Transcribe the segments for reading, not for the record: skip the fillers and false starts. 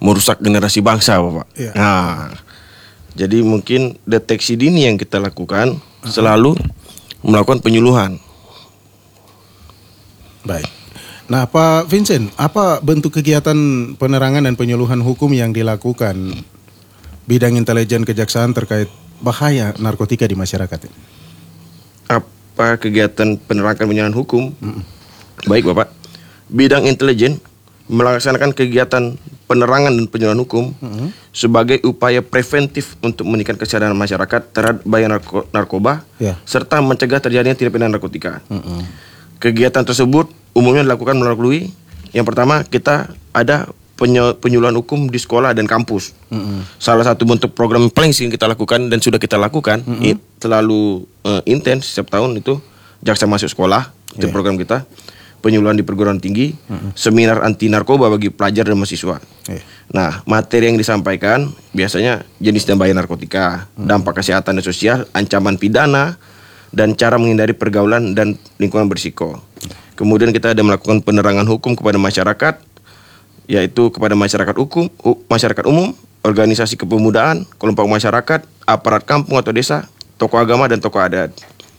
merusak generasi bangsa, Bapak. Ya. Nah, jadi mungkin deteksi dini yang kita lakukan selalu melakukan penyuluhan. Baik. Nah, Pak Vincent, apa bentuk kegiatan penerangan dan penyuluhan hukum yang dilakukan bidang intelijen kejaksaan terkait bahaya narkotika di masyarakat? Apa kegiatan penerangan penyuluhan hukum? Baik, Bapak. Bidang intelijen melaksanakan kegiatan penerangan dan penyuluhan hukum sebagai upaya preventif untuk meningkatkan kesadaran masyarakat terhadap bahaya narkoba serta mencegah terjadinya tindak pidana narkotika. Kegiatan tersebut umumnya dilakukan melalui yang pertama kita ada penyuluhan hukum di sekolah dan kampus. Salah satu bentuk program yang paling sering kita lakukan dan sudah kita lakukan selalu intens setiap tahun itu jaksa masuk sekolah, itu program kita. Penyuluhan di perguruan tinggi, seminar anti narkoba bagi pelajar dan mahasiswa. Nah, materi yang disampaikan biasanya jenis dan bahaya narkotika, dampak kesehatan dan sosial, ancaman pidana, dan cara menghindari pergaulan dan lingkungan berisiko. Kemudian kita ada melakukan penerangan hukum kepada masyarakat, yaitu kepada masyarakat umum, organisasi kepemudaan, kelompok masyarakat, aparat kampung atau desa, tokoh agama dan tokoh adat.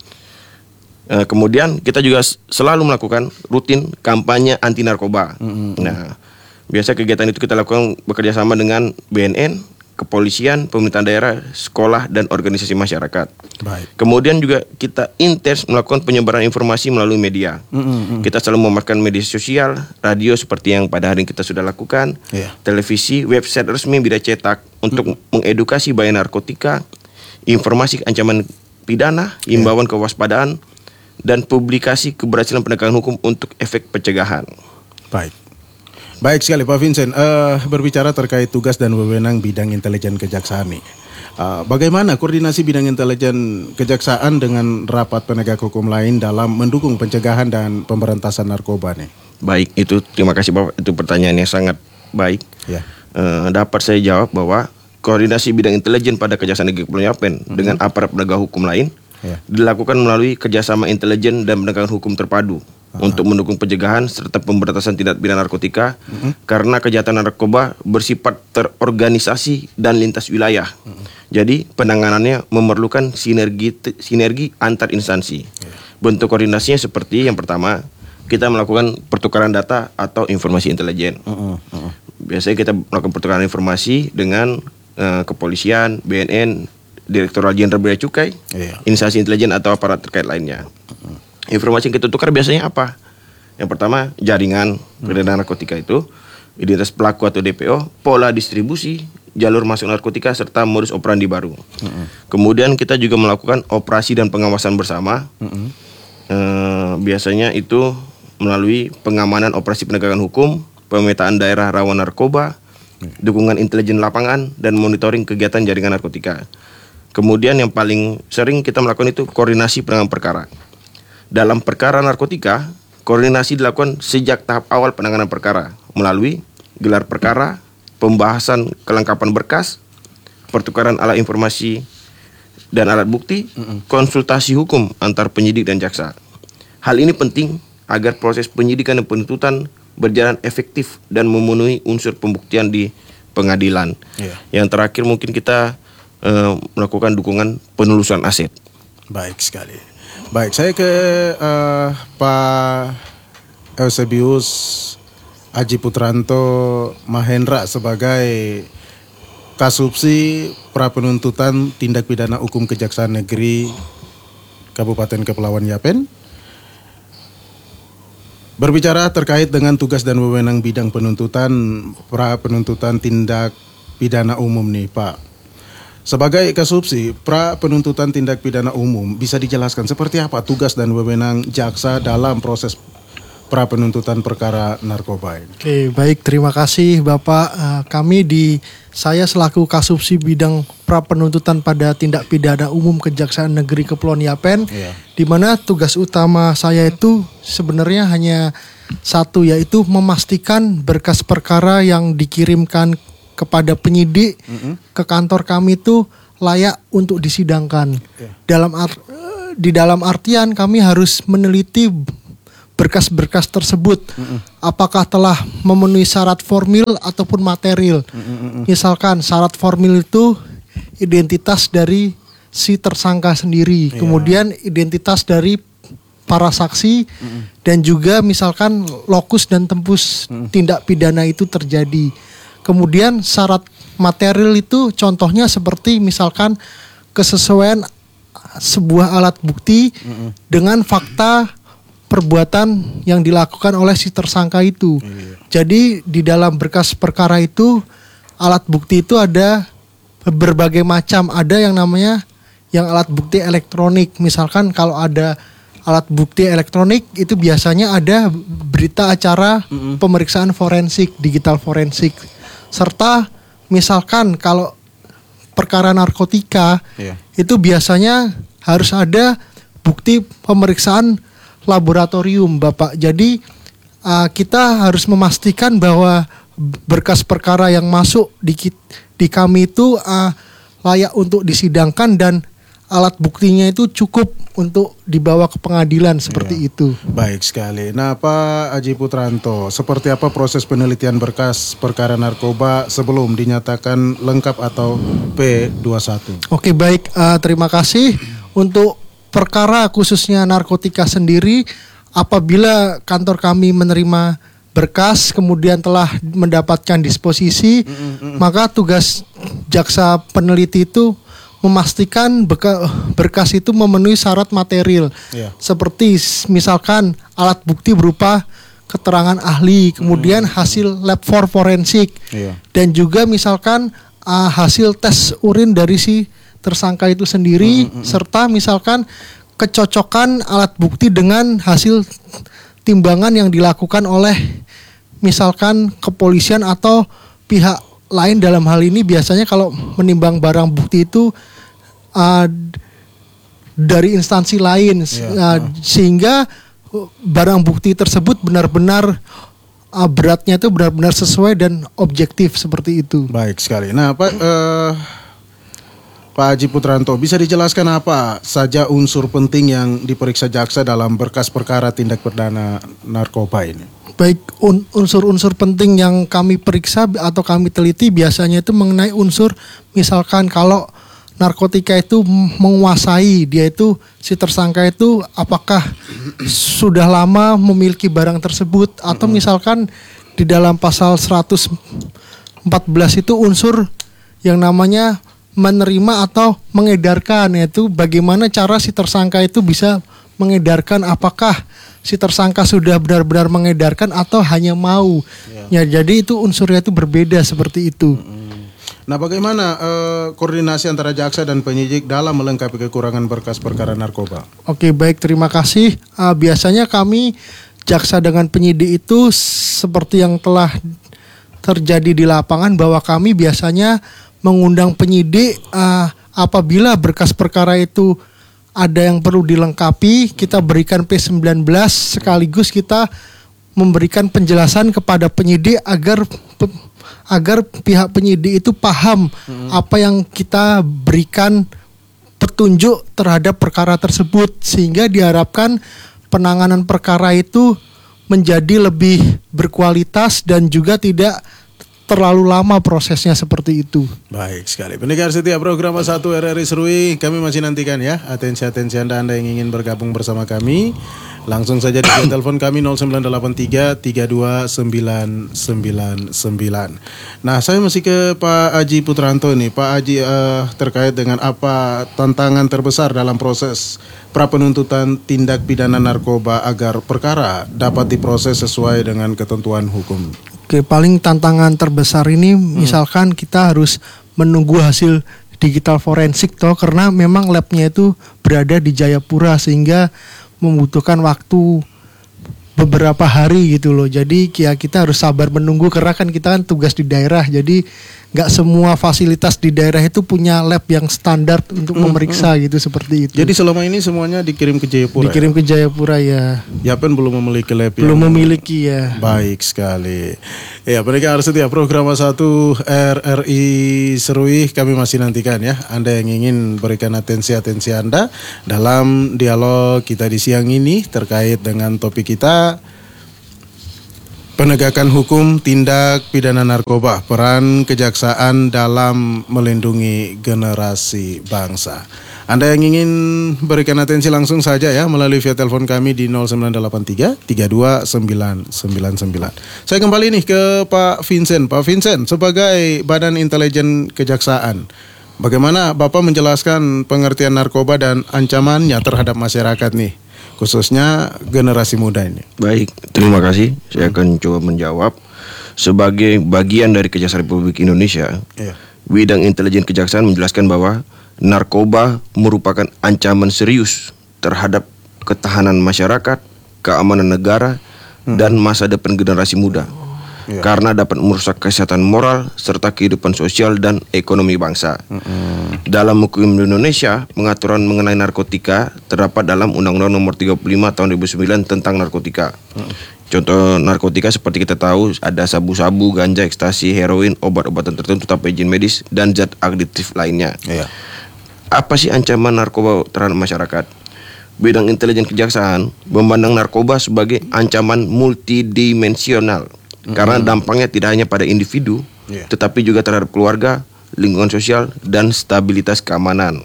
Kemudian kita juga selalu melakukan rutin kampanye anti narkoba. Nah, biasa kegiatan itu kita lakukan bekerja sama dengan BNN, kepolisian, pemerintahan daerah, sekolah, dan organisasi masyarakat. Baik. Kemudian juga kita intens melakukan penyebaran informasi melalui media. Kita selalu memakai media sosial, radio seperti yang pada hari ini kita sudah lakukan, televisi, website resmi, media cetak untuk mengedukasi bahaya narkotika, informasi ancaman pidana, himbauan kewaspadaan, dan publikasi keberhasilan penegakan hukum untuk efek pencegahan. Baik sekali Pak Vincent. Berbicara terkait tugas dan wewenang bidang intelijen kejaksaan nih. Bagaimana koordinasi bidang intelijen kejaksaan dengan rapat penegak hukum lain dalam mendukung pencegahan dan pemberantasan narkoba nih? Baik, itu terima kasih Bapak. Itu pertanyaan yang sangat baik. Dapat saya jawab bahwa koordinasi bidang intelijen pada Kejaksaan Negeri Kepulauan Yapen dengan aparat penegak hukum lain dilakukan melalui kerjasama intelijen dan penegakan hukum terpadu untuk mendukung pencegahan serta pemberantasan tindak pidana narkotika karena kejahatan narkoba bersifat terorganisasi dan lintas wilayah. Jadi penanganannya memerlukan sinergi antar instansi. Bentuk koordinasinya seperti yang pertama, kita melakukan pertukaran data atau informasi intelijen. Biasanya kita melakukan pertukaran informasi dengan kepolisian, BNN, Direktorat Jenderal Bea Cukai, instansi intelijen atau aparat terkait lainnya. Informasi yang kita tukar biasanya apa? Yang pertama, jaringan peredaran narkotika itu, identitas pelaku atau DPO, pola distribusi, jalur masuk narkotika, serta modus operandi baru. Kemudian kita juga melakukan operasi dan pengawasan bersama. Biasanya itu melalui pengamanan operasi penegakan hukum, pemetaan daerah rawan narkoba, dukungan intelijen lapangan, dan monitoring kegiatan jaringan narkotika. Kemudian yang paling sering kita melakukan itu koordinasi penanganan perkara. Dalam perkara narkotika, koordinasi dilakukan sejak tahap awal penanganan perkara melalui gelar perkara, pembahasan kelengkapan berkas, pertukaran alat informasi dan alat bukti, konsultasi hukum antar penyidik dan jaksa. Hal ini penting agar proses penyidikan dan penuntutan berjalan efektif dan memenuhi unsur pembuktian di pengadilan. Yang terakhir mungkin kita melakukan dukungan penelusuran aset. Baik sekali. Baik, saya ke Pak Eusebius Aji Putranto Mahendra sebagai Kasubsi Prapenuntutan Tindak Pidana Hukum Kejaksaan Negeri Kabupaten Kepulauan Yapen. Berbicara terkait dengan tugas dan wewenang bidang penuntutan prapenuntutan tindak pidana umum nih Pak. Sebagai Kasubsi Prapenuntutan Tindak Pidana Umum, bisa dijelaskan seperti apa tugas dan wewenang jaksa dalam proses prapenuntutan perkara narkoba ini? Oke, baik, terima kasih Bapak. Saya selaku Kasubsi bidang prapenuntutan pada tindak pidana umum Kejaksaan Negeri Kepulauan Yapen, di mana tugas utama saya itu sebenarnya hanya satu, yaitu memastikan berkas perkara yang dikirimkan kepada penyidik ke kantor kami itu layak untuk disidangkan. Di dalam artian kami harus meneliti berkas-berkas tersebut apakah telah memenuhi syarat formil ataupun material. Misalkan syarat formil itu identitas dari si tersangka sendiri, kemudian identitas dari para saksi, dan juga misalkan lokus dan tempus tindak pidana itu terjadi. Kemudian syarat material itu contohnya seperti misalkan kesesuaian sebuah alat bukti dengan fakta perbuatan yang dilakukan oleh si tersangka itu. Jadi di dalam berkas perkara itu alat bukti itu ada berbagai macam. Ada yang namanya yang alat bukti elektronik. Misalkan kalau ada alat bukti elektronik itu biasanya ada berita acara pemeriksaan forensik, digital forensik. Serta misalkan kalau perkara narkotika itu biasanya harus ada bukti pemeriksaan laboratorium, Bapak. Jadi kita harus memastikan bahwa berkas perkara yang masuk di kami itu layak untuk disidangkan dan alat buktinya itu cukup untuk dibawa ke pengadilan seperti itu. Baik sekali. Nah, Pak Aji Putranto, seperti apa proses penelitian berkas perkara narkoba sebelum dinyatakan lengkap atau P21? Oke, baik. Terima kasih. Untuk perkara khususnya narkotika sendiri, apabila kantor kami menerima berkas kemudian telah mendapatkan disposisi, maka tugas jaksa peneliti itu memastikan berkas itu memenuhi syarat material. Seperti misalkan alat bukti berupa keterangan ahli, kemudian hasil lab forensik, dan juga misalkan hasil tes urin dari si tersangka itu sendiri, serta misalkan kecocokan alat bukti dengan hasil timbangan yang dilakukan oleh misalkan kepolisian atau pihak lain. Dalam hal ini biasanya kalau menimbang barang bukti itu dari instansi lain, sehingga barang bukti tersebut benar-benar beratnya itu benar-benar sesuai dan objektif seperti itu. Baik sekali. Nah, Pak Aji Putranto, bisa dijelaskan apa saja unsur penting yang diperiksa jaksa dalam berkas perkara tindak pidana narkoba ini? Baik, unsur-unsur penting yang kami periksa atau kami teliti biasanya itu mengenai unsur misalkan kalau narkotika itu menguasai, dia itu si tersangka itu apakah sudah lama memiliki barang tersebut, atau misalkan di dalam pasal 114 itu unsur yang namanya menerima atau mengedarkan, yaitu bagaimana cara si tersangka itu bisa mengedarkan, apakah si tersangka sudah benar-benar mengedarkan atau hanya mau. Ya, jadi itu unsurnya itu berbeda seperti itu. Nah, bagaimana koordinasi antara jaksa dan penyidik dalam melengkapi kekurangan berkas perkara narkoba? Oke, baik, terima kasih. Biasanya kami jaksa dengan penyidik itu seperti yang telah terjadi di lapangan, bahwa kami biasanya mengundang penyidik apabila berkas perkara itu ada yang perlu dilengkapi, kita berikan P19 sekaligus kita memberikan penjelasan kepada penyidik agar pihak penyidik itu paham apa yang kita berikan petunjuk terhadap perkara tersebut, sehingga diharapkan penanganan perkara itu menjadi lebih berkualitas dan juga tidak terlalu lama prosesnya seperti itu. Baik sekali. Pendengar setia program 1 RRI Serui, kami masih nantikan ya atensi Anda yang ingin bergabung bersama kami. Langsung saja di telepon kami 0983 329999. Nah, saya masih ke Pak Aji Putranto ini. Pak Aji, terkait dengan apa tantangan terbesar dalam proses prapenuntutan tindak pidana narkoba agar perkara dapat diproses sesuai dengan ketentuan hukum? Oke, paling tantangan terbesar ini misalkan kita harus menunggu hasil digital forensik karena memang labnya itu berada di Jayapura, sehingga membutuhkan waktu beberapa hari gitu loh. Jadi ya kita harus sabar menunggu karena kan kita kan tugas di daerah, jadi nggak semua fasilitas di daerah itu punya lab yang standar untuk memeriksa gitu seperti itu. Jadi selama ini semuanya dikirim ke Jayapura. Dikirim ke Jayapura ya. Yapen belum memiliki lab Belum yang memiliki ya. baik sekali. Ya, pendengar setia program 1 RRI Serui, kami masih nantikan ya Anda yang ingin berikan atensi Anda dalam dialog kita di siang ini terkait dengan topik kita, penegakan hukum tindak pidana narkoba, peran kejaksaan dalam melindungi generasi bangsa. Anda yang ingin berikan atensi langsung saja ya melalui via telepon kami di 0983 329999. Saya kembali nih ke Pak Vincent. Pak Vincent, sebagai Badan Intelijen Kejaksaan, bagaimana Bapak menjelaskan pengertian narkoba dan ancamannya terhadap masyarakat nih, khususnya generasi muda ini? Baik, terima kasih. Saya akan coba menjawab. Sebagai bagian dari Kejaksaan Republik Indonesia, Bidang Intelijen Kejaksaan menjelaskan bahwa narkoba merupakan ancaman serius terhadap ketahanan masyarakat, keamanan negara, dan masa depan generasi muda. Karena dapat merusak kesehatan moral serta kehidupan sosial dan ekonomi bangsa. Dalam hukum Indonesia, pengaturan mengenai narkotika terdapat dalam Undang-Undang Nomor 35 Tahun 2009 tentang narkotika. Contoh narkotika seperti kita tahu ada sabu-sabu, ganja, ekstasi, heroin, obat-obatan tertentu tanpa izin medis, dan zat adiktif lainnya. Apa sih ancaman narkoba terhadap masyarakat? Bidang Intelijen Kejaksaan memandang narkoba sebagai ancaman multidimensional. Karena dampaknya tidak hanya pada individu, tetapi juga terhadap keluarga, lingkungan sosial, dan stabilitas keamanan.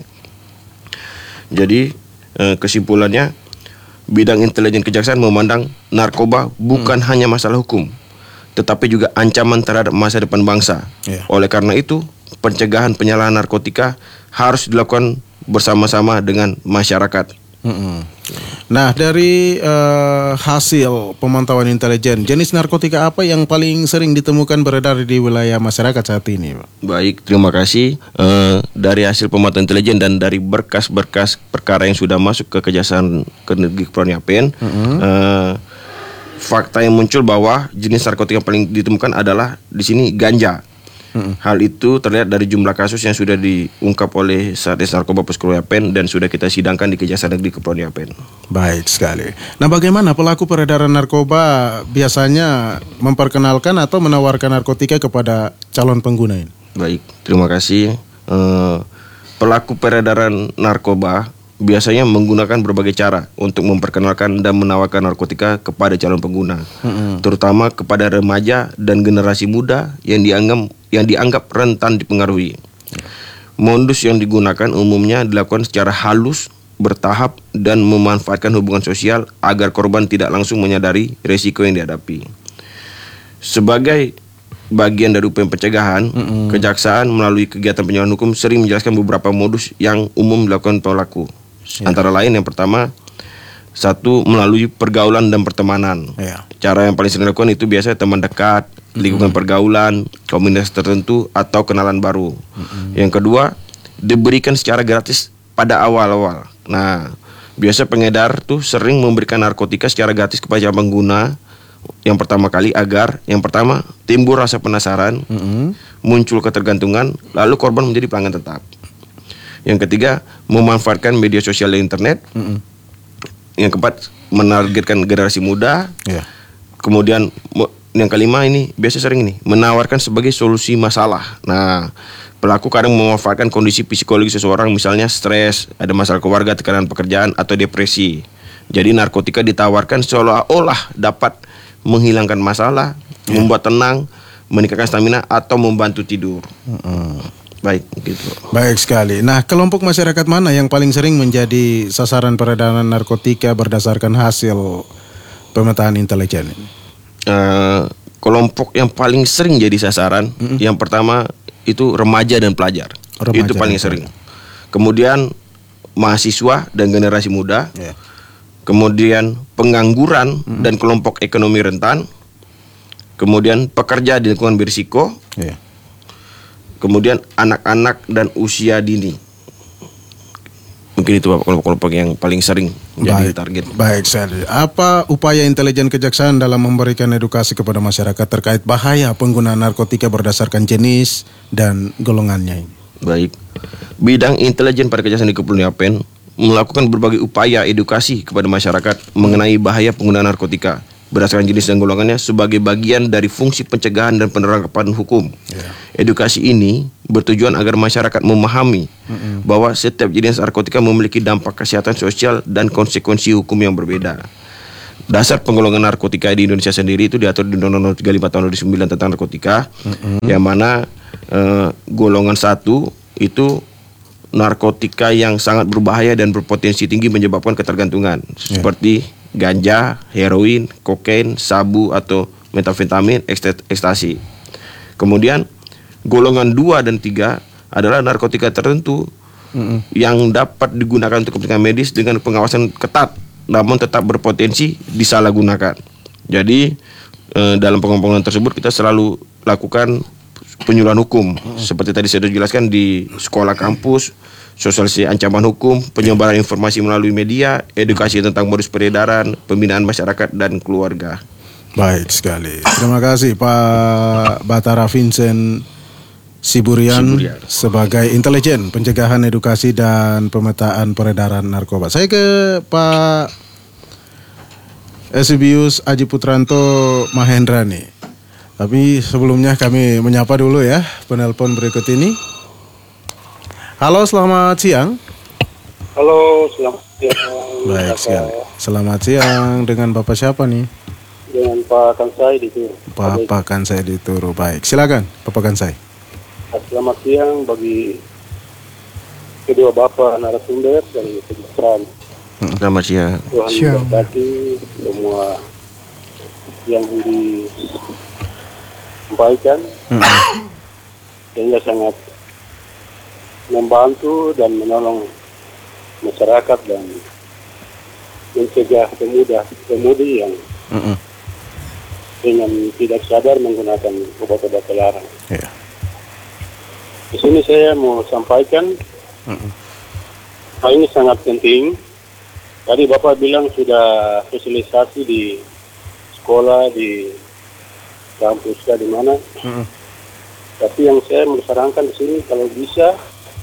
Jadi kesimpulannya, Bidang Intelijen Kejaksaan memandang narkoba bukan hanya masalah hukum, tetapi juga ancaman terhadap masa depan bangsa. Oleh karena itu, pencegahan penyalahgunaan narkotika harus dilakukan bersama-sama dengan masyarakat. Nah, dari hasil pemantauan intelijen, jenis narkotika apa yang paling sering ditemukan beredar di wilayah masyarakat saat ini, Pak? Baik, terima kasih. Dari hasil pemantauan intelijen dan dari berkas-berkas perkara yang sudah masuk ke Kejaksaan Negeri Kepulauan Yapen, fakta yang muncul bahwa jenis narkotika yang paling ditemukan adalah di sini ganja. Hal itu terlihat dari jumlah kasus yang sudah diungkap oleh Satgas Narkoba Polres Kepulauan Yapen dan sudah kita sidangkan di Kejaksaan Negeri Kepulauan Yapen. Baik sekali. Nah, bagaimana pelaku peredaran narkoba biasanya memperkenalkan atau menawarkan narkotika kepada calon pengguna ini? Baik, terima kasih. Pelaku peredaran narkoba biasanya menggunakan berbagai cara untuk memperkenalkan dan menawarkan narkotika kepada calon pengguna, terutama kepada remaja dan generasi muda yang dianggap rentan dipengaruhi. Modus yang digunakan umumnya dilakukan secara halus, bertahap, dan memanfaatkan hubungan sosial agar korban tidak langsung menyadari resiko yang dihadapi. Sebagai bagian dari upaya pencegahan, Kejaksaan melalui kegiatan penyuluhan hukum sering menjelaskan beberapa modus yang umum dilakukan pelaku. Antara lain yang pertama, satu, melalui pergaulan dan pertemanan. Cara yang paling sering dilakukan itu biasanya teman dekat, lingkungan pergaulan, komunitas tertentu, atau kenalan baru. Yang kedua, diberikan secara gratis pada awal-awal. Nah, biasa pengedar tuh sering memberikan narkotika secara gratis kepada pengguna yang pertama kali agar yang pertama timbul rasa penasaran, muncul ketergantungan, lalu korban menjadi pelanggan tetap. Yang ketiga, memanfaatkan media sosial dan internet. Yang keempat, menargetkan generasi muda. Kemudian yang kelima ini biasa sering ini menawarkan sebagai solusi masalah. Nah, pelaku kadang memanfaatkan kondisi psikologi seseorang, misalnya stres, ada masalah keluarga, tekanan pekerjaan, atau depresi. Jadi narkotika ditawarkan seolah-olah dapat menghilangkan masalah, membuat tenang, meningkatkan stamina, atau membantu tidur. Baik, gitu. Baik sekali. Nah, kelompok masyarakat mana yang paling sering menjadi sasaran peredaran narkotika berdasarkan hasil pemetaan intelijen? Kelompok yang paling sering jadi sasaran, yang pertama itu remaja dan pelajar. Itu paling sering. Kemudian mahasiswa dan generasi muda. Kemudian pengangguran dan kelompok ekonomi rentan. Kemudian pekerja di lingkungan berisiko. Kemudian anak-anak dan usia dini. Mungkin itu Bapak, kelompok-kelompok yang paling sering menjadi target. Baik, Sadi. Apa upaya intelijen kejaksaan dalam memberikan edukasi kepada masyarakat terkait bahaya penggunaan narkotika berdasarkan jenis dan golongannya ini? Baik, bidang intelijen pada Kejaksaan di Kepulauan Yapen melakukan berbagai upaya edukasi kepada masyarakat mengenai bahaya penggunaan narkotika berdasarkan jenis dan golongannya sebagai bagian dari fungsi pencegahan dan penerapan hukum. Edukasi ini bertujuan agar masyarakat memahami bahwa setiap jenis narkotika memiliki dampak kesehatan sosial dan konsekuensi hukum yang berbeda. Dasar penggolongan narkotika di Indonesia sendiri itu diatur di Undang-Undang 35 tahun 2009 tentang narkotika, yang mana golongan 1 itu narkotika yang sangat berbahaya dan berpotensi tinggi menyebabkan ketergantungan, seperti ganja, heroin, kokain, sabu atau metamfetamin, ekstasi. Kemudian golongan 2 dan 3 adalah narkotika tertentu yang dapat digunakan untuk kepentingan medis dengan pengawasan ketat, namun tetap berpotensi disalahgunakan. Jadi dalam pengembangan tersebut kita selalu lakukan penyuluhan hukum, seperti tadi saya sudah jelaskan di sekolah kampus, sosialisasi ancaman hukum, penyebaran informasi melalui media, edukasi tentang modus peredaran, pembinaan masyarakat dan keluarga. Baik sekali. Terima kasih Pak Batara Vincent Siburian sebagai intelijen pencegahan, edukasi dan pemetaan peredaran narkoba. Saya ke Pak Eusebius Aji Putranto Mahendra nih. Tapi sebelumnya kami menyapa dulu ya penelpon berikut ini. Halo, selamat siang. Halo, selamat siang. Baik sekali. Selamat siang, dengan Bapak siapa nih? Dengan Pak Kansai di Turu. Bapak Kansai di Turu. Baik, silakan Bapak Kansai. Selamat siang bagi kedua Bapak narasumber dari kejaksaan. Selamat siang. Tuhan memberkati semua yang disampaikan. Sehingga sangat membantu dan menolong masyarakat dan mencegah pemudi yang dengan tidak sadar menggunakan obat-obat terlarang. Di sini saya mau sampaikan hal ini sangat penting. Tadi Bapak bilang sudah sosialisasi di sekolah, di kampus, di mana. Tapi yang saya mau sarankan di sini kalau bisa,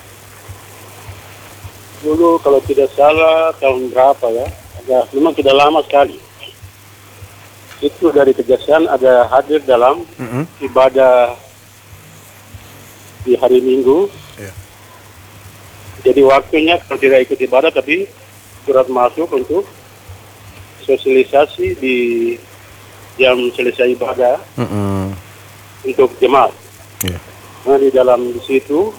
dulu kalau tidak salah tahun berapa ya, memang tidak lama sekali. Itu dari kejaksaan ada hadir dalam ibadah di hari Minggu. Jadi waktunya kalau tidak ikut ibadah tapi surat masuk untuk sosialisasi di jam selesai ibadah untuk jemaat. Nah di dalam di situ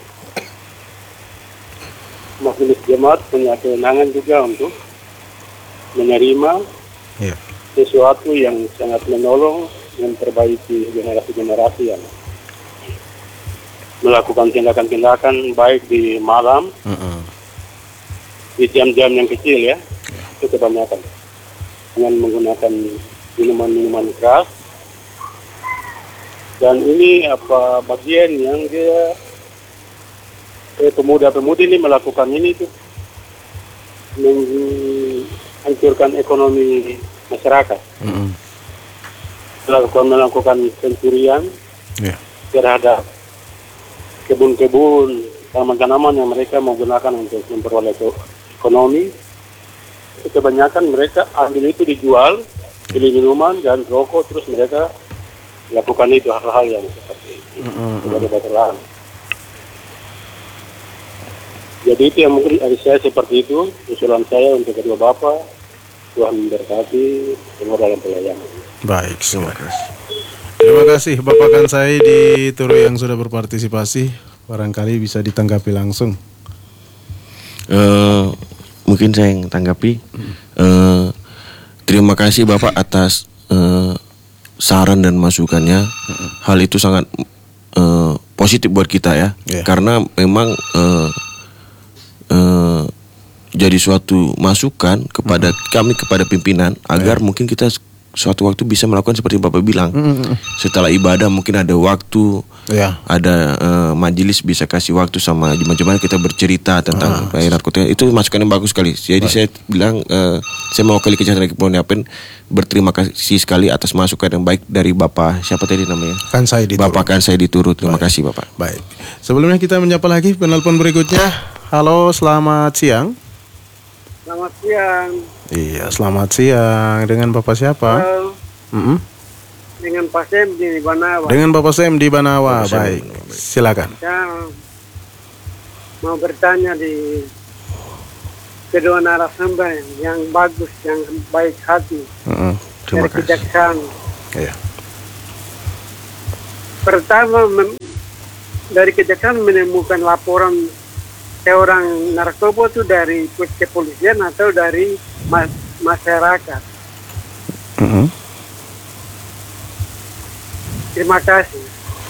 majelis jemaat punya kewenangan juga untuk menerima sesuatu yang sangat menolong memperbaiki generasi-generasi yang melakukan tindakan-tindakan baik di malam, di jam-jam yang kecil ya, itu kebanyakan dengan menggunakan minuman-minuman keras. Dan ini bagian yang dia pemuda-pemudi ini melakukan ini tuh menghancurkan ekonomi masyarakat. Melakukan pencurian terhadap kebun-kebun, tanaman-tanaman yang mereka mau gunakan untuk memperoleh ekonomi. Itu kebanyakan mereka ambil itu dijual, beli minuman dan rokok, terus mereka lakukan itu hal-hal yang seperti itu. Obat-obat terlarang. Jadi itu yang mungkin dari saya seperti itu, usulan saya untuk kedua Bapak, Tuhan memberkati semua dalam pelayanan. Baik, terima kasih. Terima kasih Bapak Kansai di Turu yang sudah berpartisipasi. Barangkali bisa ditanggapi langsung. Mungkin saya yang tanggapi. Terima kasih Bapak atas saran dan masukannya. Hal itu sangat positif buat kita ya. Karena memang jadi suatu masukan kepada kami, kepada pimpinan, agar mungkin kita suatu waktu bisa melakukan seperti Bapak bilang. Setelah ibadah mungkin ada waktu, Ya. ada majelis bisa kasih waktu sama gimana kita bercerita tentang bahaya narkotika. Itu masukan yang bagus sekali. Jadi saya bilang saya mewakili Kejahatan Kepulauan Yapen berterima kasih sekali atas masukan yang baik dari Bapak siapa tadi namanya? Kan saya diturut. Bapak kan saya diturut. Terima kasih Bapak. Baik. Sebelumnya kita menyapa lagi penelpon berikutnya. Halo, selamat siang. Selamat siang. Iya, selamat siang. Dengan Bapak siapa? Mm-mm. Dengan Pak Sem di Banawa. Dengan Bapak Sem di Banawa. Bapak Sem. Baik. Silakan. Saya mau bertanya di kedua narasumber yang bagus, yang baik hati Terima dari kasih. kejaksaan. Iya. Pertama, dari kejaksaan menemukan laporan seorang narkoba itu dari kepolisian atau dari masyarakat. Terima kasih.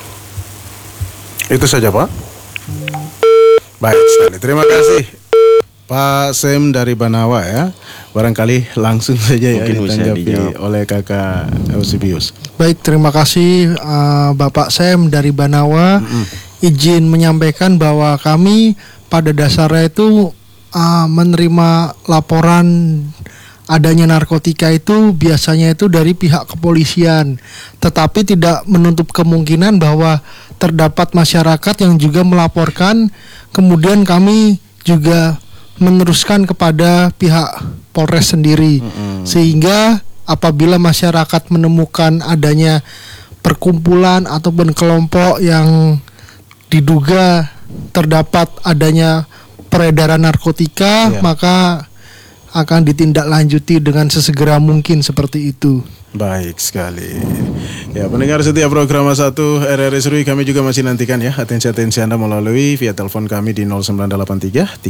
Itu saja, Pak. Baik sekali. Terima kasih Pak Sem dari Banawa ya. Barangkali langsung saja ya Mungkin bisa ditanggapi dijawab oleh Kakak Eusebius. Baik, terima kasih Bapak Sem dari Banawa. Izin menyampaikan bahwa kami pada dasarnya itu menerima laporan adanya narkotika itu biasanya itu dari pihak kepolisian, tetapi tidak menutup kemungkinan bahwa terdapat masyarakat yang juga melaporkan, kemudian kami juga meneruskan kepada pihak Polres sendiri, sehingga apabila masyarakat menemukan adanya perkumpulan ataupun kelompok yang diduga terdapat adanya peredaran narkotika, maka akan ditindaklanjuti dengan sesegera mungkin seperti itu. Baik sekali. Ya, pendengar setia program 1 RRI Serui, kami juga masih nantikan ya atensi Anda melalui via telepon kami di 0983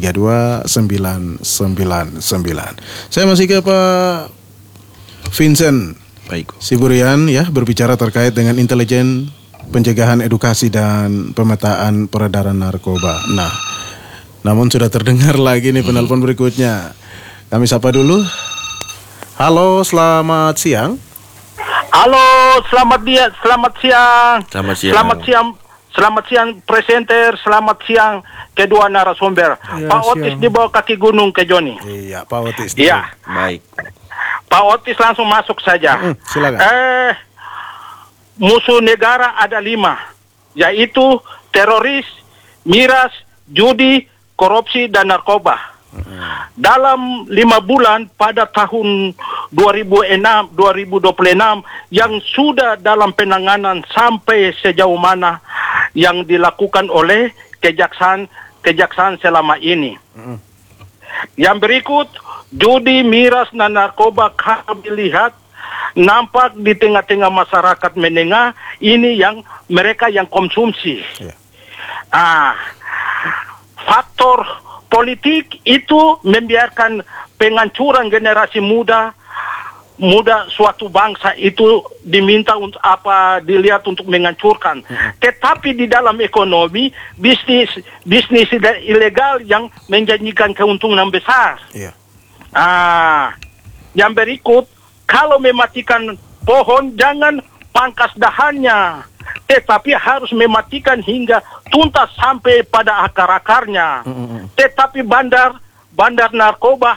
32999. Saya masih ke Pak Vincent Baik. Siburian ya, berbicara terkait dengan intelijen pencegahan, edukasi dan pemetaan peredaran narkoba. Nah, namun sudah terdengar lagi nih penelpon berikutnya. Kami sapa dulu. Halo, selamat siang. Halo, selamat siang. Selamat siang. Selamat siang presenter, selamat siang kedua narasumber. Ya, Pak Otis siang. di bawah kaki gunung ke Joni. Iya, Pak Otis. Iya, Baik. Pak Otis langsung masuk saja. Silakan. Musuh negara ada 5, yaitu teroris, miras, judi, korupsi, dan narkoba. Dalam 5 bulan pada tahun 2026 yang sudah dalam penanganan sampai sejauh mana yang dilakukan oleh kejaksaan selama ini. Yang berikut, judi, miras, dan narkoba kami lihat nampak di tengah-tengah masyarakat menengah ini yang mereka yang konsumsi. Faktor politik itu membiarkan penghancuran generasi muda suatu bangsa itu diminta untuk dilihat untuk menghancurkan. Tetapi di dalam ekonomi bisnis ilegal yang menjanjikan keuntungan besar. Iya. Yang berikut, kalau mematikan pohon jangan pangkas dahannya, tetapi harus mematikan hingga tuntas sampai pada akar-akarnya. Tetapi bandar narkoba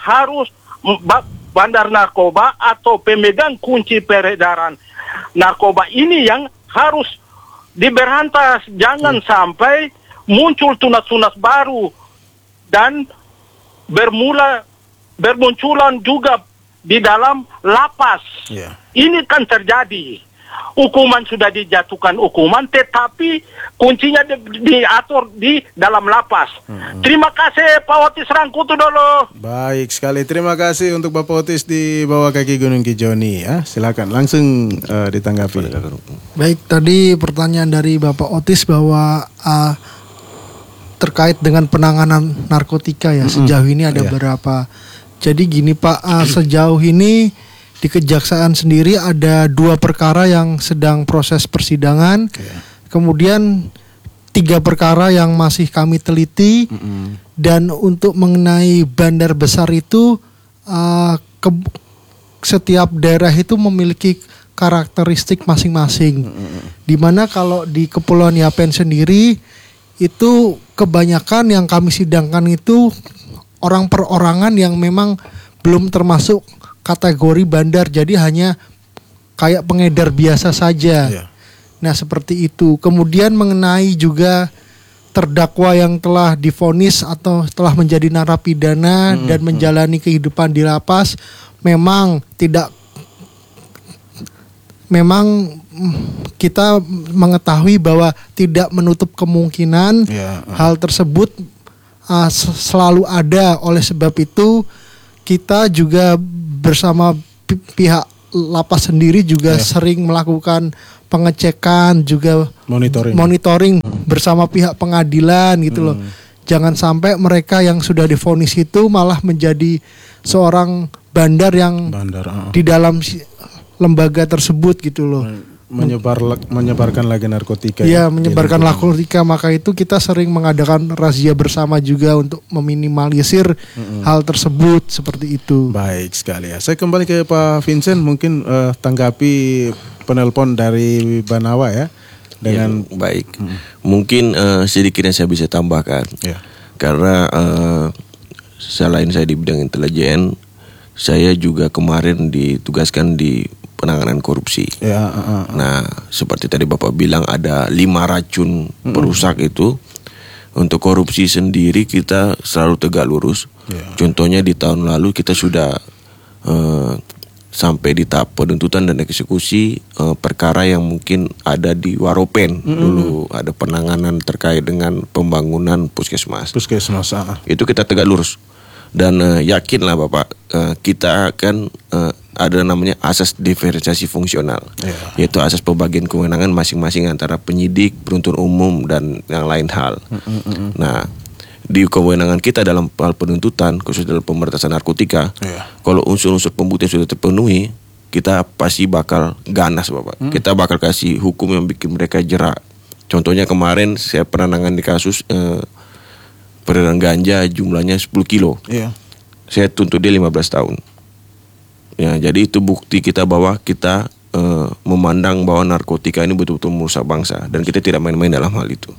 atau pemegang kunci peredaran narkoba ini yang harus diberantas. Jangan sampai muncul tunas-tunas baru dan bermunculan juga di dalam lapas. Iya. Ini kan terjadi. Hukuman sudah dijatuhkan tetapi kuncinya diatur di dalam lapas. Terima kasih Pak Otis Rangkutu dulu. Baik sekali, terima kasih untuk Bapak Otis di bawah kaki Gunung Kijoni ya. Silakan langsung ditanggapi. Baik, tadi pertanyaan dari Bapak Otis bahwa terkait dengan penanganan narkotika ya, sejauh ini ada berapa. Jadi gini Pak, sejauh ini di Kejaksaan sendiri ada 2 perkara yang sedang proses persidangan. Kemudian 3 perkara yang masih kami teliti. Dan untuk mengenai bandar besar itu setiap daerah itu memiliki karakteristik masing-masing. Dimana kalau di Kepulauan Yapen sendiri itu kebanyakan yang kami sidangkan itu orang perorangan yang memang belum termasuk kategori bandar, jadi hanya kayak pengedar biasa saja. Iya. Nah seperti itu. Kemudian mengenai juga terdakwa yang telah divonis atau telah menjadi narapidana dan menjalani kehidupan di lapas, memang kita mengetahui bahwa tidak menutup kemungkinan hal tersebut selalu ada. Oleh sebab itu kita juga bersama pihak lapas sendiri juga sering melakukan pengecekan, juga monitoring bersama pihak pengadilan gitu loh. Jangan sampai mereka yang sudah divonis itu malah menjadi seorang bandar yang di dalam lembaga tersebut gitu loh. Menyebarkan lagi narkotika. Iya, menyebarkan narkotika. Maka itu kita sering mengadakan razia bersama juga untuk meminimalisir hal tersebut seperti itu. Baik sekali ya. Saya kembali ke Pak Vincent, mungkin tanggapi penelpon dari Banawa ya. Dengan baik. Mungkin sedikit yang saya bisa tambahkan. Karena selain saya di bidang intelijen, saya juga kemarin ditugaskan di penanganan korupsi. Nah, seperti tadi Bapak bilang ada 5 racun perusak itu. Untuk korupsi sendiri kita selalu tegak lurus. Contohnya di tahun lalu kita sudah sampai di tahap penuntutan dan eksekusi perkara yang mungkin ada di Waropen. Dulu ada penanganan terkait dengan pembangunan puskesmas. Itu kita tegak lurus. Dan yakinlah Bapak, kita akan ada namanya asas diferensiasi fungsional, yaitu asas pembagian kewenangan masing-masing antara penyidik, penuntut umum, dan yang lain hal. Nah, di kewenangan kita dalam hal penuntutan, khusus dalam pemberantasan narkotika, kalau unsur-unsur pembuktian sudah terpenuhi, kita pasti bakal ganas Bapak. Kita bakal kasih hukum yang bikin mereka jerak. Contohnya kemarin saya pernah nangani kasus peredaran ganja jumlahnya 10 kilo. Saya tuntut dia 15 tahun. Ya, jadi itu bukti kita bahwa kita memandang bahwa narkotika ini betul-betul merusak bangsa dan kita tidak main-main dalam hal itu.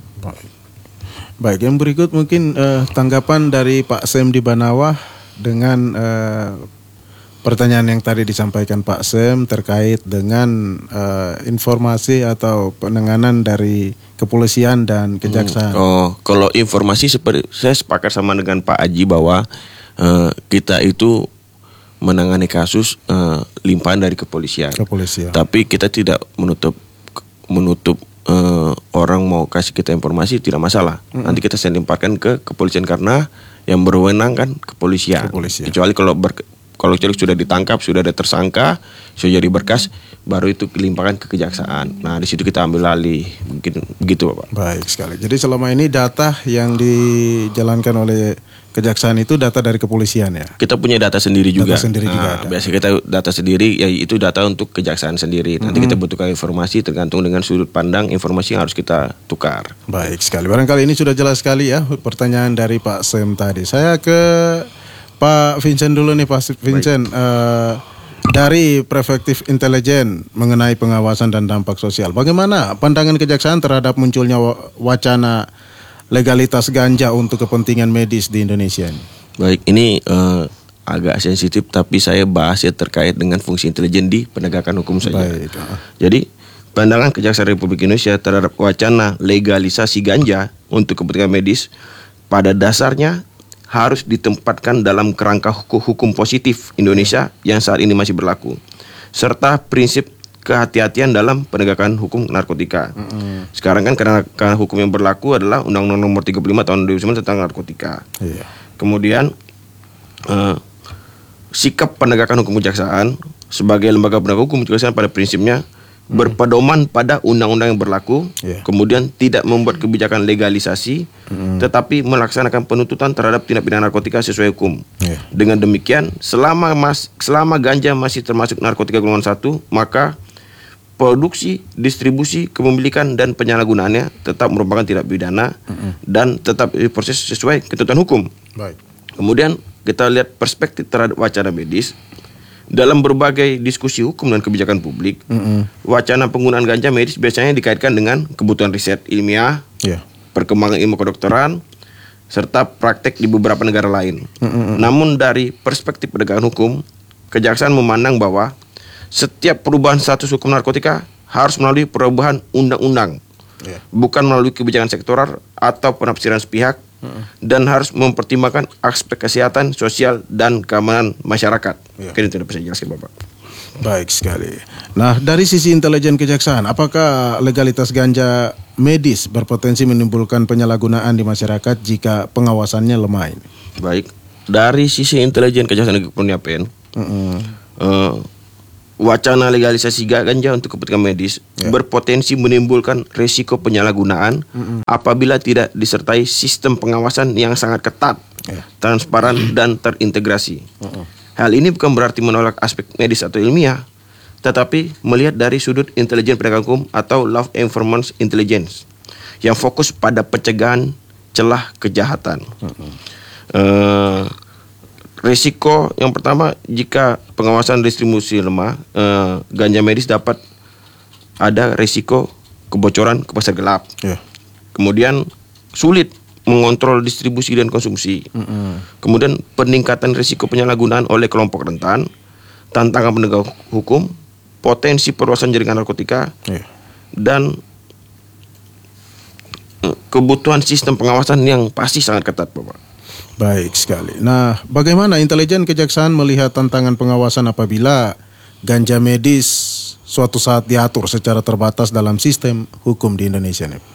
Baik, yang berikut mungkin tanggapan dari Pak Sem di Banawa dengan pertanyaan yang tadi disampaikan Pak Sem terkait dengan informasi atau penanganan dari kepolisian dan kejaksaan. Kalau informasi seperti saya sepakat sama dengan Pak Aji bahwa kita itu menangani kasus limpahan dari kepolisian. Tapi kita tidak menutup orang mau kasih kita informasi tidak masalah. Nanti kita limpahkan ke kepolisian karena yang berwenang kan kepolisian. Kecuali kalau sudah ditangkap, sudah ada tersangka, sudah jadi berkas, baru itu dilimpahkan ke kejaksaan. Nah, di situ kita ambil alih, begitu Bapak. Baik sekali. Jadi selama ini data yang dijalankan oleh kejaksaan itu data dari kepolisian ya? Kita punya data sendiri juga. Ada. Biasanya kita data sendiri, ya itu data untuk kejaksaan sendiri. Nanti kita butuhkan informasi tergantung dengan sudut pandang informasi yang harus kita tukar. Baik sekali. Barangkali ini sudah jelas sekali ya pertanyaan dari Pak Sem tadi. Saya ke Pak Vincent dulu nih Pak Vincent. Dari perspektif intelijen mengenai pengawasan dan dampak sosial, bagaimana pandangan kejaksaan terhadap munculnya wacana legalitas ganja untuk kepentingan medis di Indonesia ini? Baik, ini agak sensitif tapi saya bahas ya terkait dengan fungsi intelijen di penegakan hukum saja. Jadi pandangan Kejaksaan Republik Indonesia terhadap wacana legalisasi ganja untuk kepentingan medis pada dasarnya harus ditempatkan dalam kerangka hukum positif Indonesia yang saat ini masih berlaku, serta prinsip kehati-hatian dalam penegakan hukum narkotika. Sekarang kan karena hukum yang berlaku adalah Undang-Undang Nomor 35 Tahun 2009 tentang narkotika. Kemudian sikap penegakan hukum kejaksaan sebagai lembaga penegak hukum kejaksaan pada prinsipnya berpedoman pada undang-undang yang berlaku, kemudian tidak membuat kebijakan legalisasi, tetapi melaksanakan penuntutan terhadap tindak pidana narkotika sesuai hukum. Dengan demikian, selama ganja masih termasuk narkotika golongan 1, maka produksi, distribusi, kepemilikan dan penyalahgunaannya tetap merupakan tindak pidana dan tetap diproses sesuai ketentuan hukum. Kemudian kita lihat perspektif terhadap wacana medis. Dalam berbagai diskusi hukum dan kebijakan publik, wacana penggunaan ganja medis biasanya dikaitkan dengan kebutuhan riset ilmiah, Ya. perkembangan ilmu kedokteran, serta praktek di beberapa negara lain. Namun dari perspektif penegakan hukum, kejaksaan memandang bahwa setiap perubahan status hukum narkotika harus melalui perubahan undang-undang, bukan melalui kebijakan sektoral atau penafsiran sepihak, dan harus mempertimbangkan aspek kesehatan, sosial, dan keamanan masyarakat. Mungkin itu bisa dijelaskan Bapak. Baik sekali. Nah, dari sisi intelijen kejaksaan, apakah legalitas ganja medis berpotensi menimbulkan penyalahgunaan di masyarakat jika pengawasannya lemah ini? Baik, dari sisi intelijen kejaksaan negeri Kepulauan Yapen, wacana legalisasi ganja untuk kepentingan medis berpotensi menimbulkan risiko penyalahgunaan apabila tidak disertai sistem pengawasan yang sangat ketat, transparan, dan terintegrasi. Hal ini bukan berarti menolak aspek medis atau ilmiah, tetapi melihat dari sudut intelijen penegakan hukum atau law enforcement intelligence yang fokus pada pencegahan celah kejahatan. Risiko yang pertama, jika pengawasan distribusi lemah, ganja medis dapat ada risiko kebocoran ke pasar gelap. Kemudian sulit mengontrol distribusi dan konsumsi. Kemudian peningkatan risiko penyalahgunaan oleh kelompok rentan, tantangan penegak hukum, potensi perluasan jaringan narkotika, dan kebutuhan sistem pengawasan yang pasti sangat ketat, Bapak. Baik sekali. Nah, bagaimana intelijen kejaksaan melihat tantangan pengawasan apabila ganja medis suatu saat diatur secara terbatas dalam sistem hukum di Indonesia nih?